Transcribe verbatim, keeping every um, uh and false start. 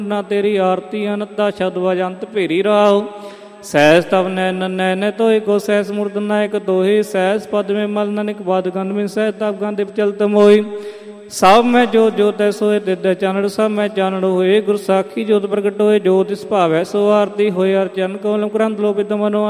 ਨਾ ਤੇਰੀ ਆਰਤੀ ਅਨੰਤਾ ਸ਼ਬਦ ਵਜੰਤ ਭੇਰੀ ਰਾਉ। ਸਹਿਸ ਤਵ ਨੈਨ ਨੈਨ ਤੋਇ ਕੋ ਸਹਿਸ ਮੂਰਤ ਨਾਇਕ ਦੋਹੀ। ਸਹਿਸ ਪਦ ਮੇ ਮਲ ਨਾਨਕ ਬਾਦ ਗੰਧ ਮੇ ਸਹਿ ਤਪ ਗੰਧ ਚਲਤ ਮੋਈ। ਸਭ ਮੈਂ ਜੋਤ ਜੋਤੈ ਸੋਏ ਤਿਦੈ ਚਾਨਣ ਸਭ ਮੈਂ ਚਾਨਣ ਹੋਏ। ਗੁਰ ਸਾਖੀ ਜੋਤ ਪ੍ਰਗਟ ਹੋਏ ਜੋ ਤਿਸ ਭਾਵੈ ਸੋ ਆਰਤੀ ਹੋਏ। ਅਰ ਚਰਨ ਕਮਲ ਕਰੰਦ ਲੋਭਿਤ ਮਨੋ